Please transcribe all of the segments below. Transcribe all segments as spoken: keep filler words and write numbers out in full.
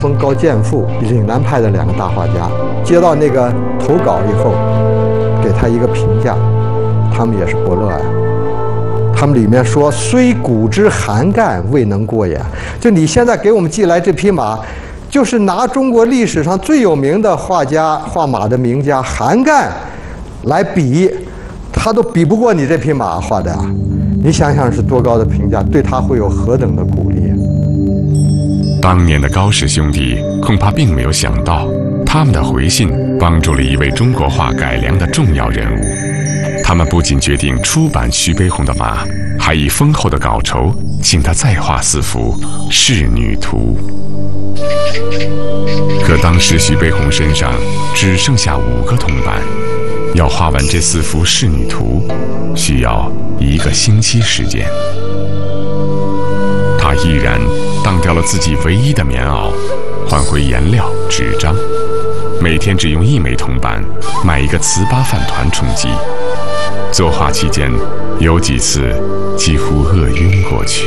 风高剑父岭南派的两个大画家接到那个投稿以后，给他一个评价，他们也是不乐呀。他们里面说：“虽古之韩干，未能过也。”就你现在给我们寄来这匹马，就是拿中国历史上最有名的画家、画马的名家韩干来比，他都比不过你这匹马画的啊！你想想是多高的评价，对他会有何等的鼓励？ 当年的高氏兄弟恐怕并没有想到，他们的回信帮助了一位中国画改良的重要人物。他们不仅决定出版徐悲鸿的马，还以丰厚的稿酬请他再画四幅《仕女图》。可当时徐悲鸿身上只剩下五个铜板，要画完这四幅《仕女图》，需要一个星期时间。他毅然当掉了自己唯一的棉袄，换回颜料、纸张，每天只用一枚铜板买一个糍粑饭团充饥。作画期间，有几次几乎饿晕过去。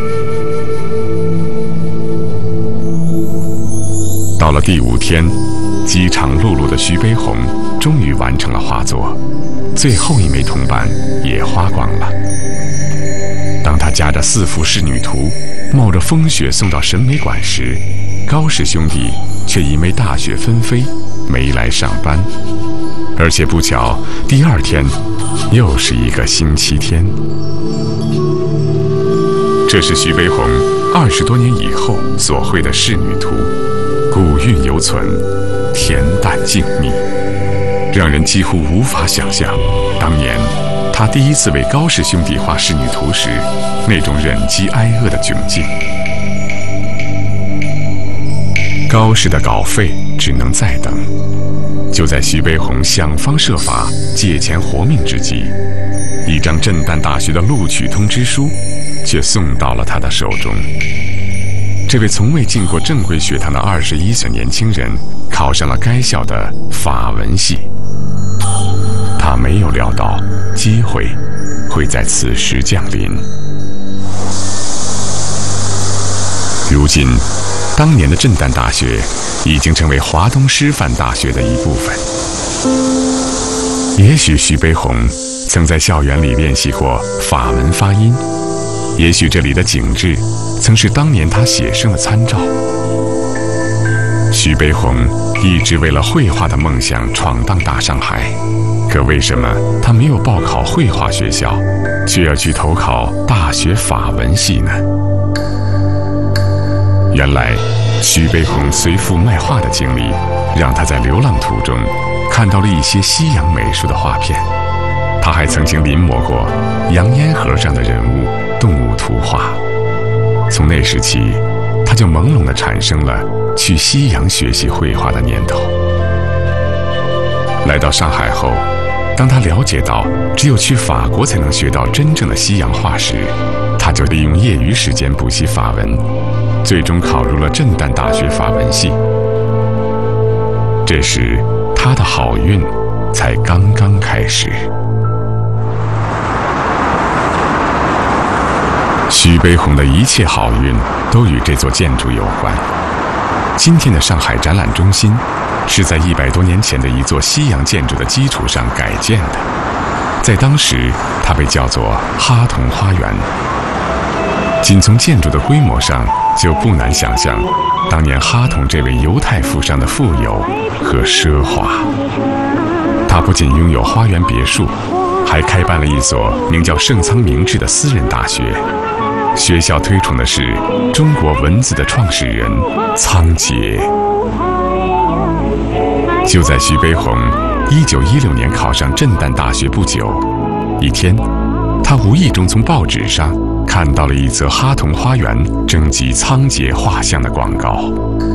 到了第五天，饥肠辘辘的徐悲鸿终于完成了画作，最后一枚铜板也花光了。当他夹着四幅《仕女图》冒着风雪送到审美馆时，高氏兄弟却因为大雪纷飞没来上班，而且不巧第二天又是一个星期天。这是徐悲鸿二十多年以后所绘的《仕女图》，古韵犹存，恬淡静谧，让人几乎无法想象当年他第一次为高氏兄弟画《仕女图》时那种忍饥挨饿的窘境。高氏的稿费只能再等。就在徐悲鸿想方设法借钱活命之际，一张震旦大学的录取通知书却送到了他的手中。这位从未进过正规学堂的二十一岁年轻人考上了该校的法文系。他没有料到机会会在此时降临。如今当年的震旦大学已经成为华东师范大学的一部分。也许徐悲鸿曾在校园里练习过法文发音，也许这里的景致曾是当年他写生的参照。徐悲鸿一直为了绘画的梦想闯荡大上海，可为什么他没有报考绘画学校，却要去投考大学法文系呢？原来徐悲鸿随父卖画的经历，让他在流浪途中看到了一些西洋美术的画片。他还曾经临摹过洋烟盒上的人物、动物图画。从那时起，他就朦胧地产生了去西洋学习绘画的念头。来到上海后，当他了解到只有去法国才能学到真正的西洋画时，他就利用业余时间补习法文，最终考入了震旦大学法文系。这时他的好运才刚刚开始。徐悲鸿的一切好运都与这座建筑有关。今天的上海展览中心是在一百多年前的一座西洋建筑的基础上改建的，在当时它被叫做哈同花园。仅从建筑的规模上就不难想象当年哈同这位犹太富商的富有和奢华。他不仅拥有花园别墅，还开办了一所名叫盛仓明治的私人大学。学校推崇的是中国文字的创始人仓颉。就在徐悲鸿一九一六年考上震旦大学不久，一天，他无意中从报纸上看到了一则哈同花园征集仓颉画像的广告。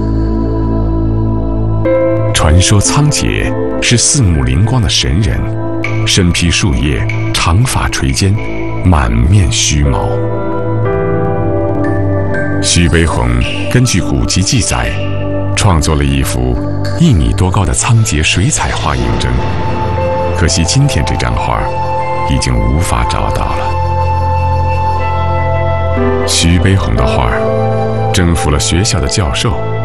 传说仓颉是四目灵光的神人，身披树叶，长发垂肩，满面须毛。徐悲鸿根据古籍记载，创作了一幅一米多高的仓颉水彩画印征。可惜今天这张画已经无法找到了。徐悲鸿的画征服了学校的教授，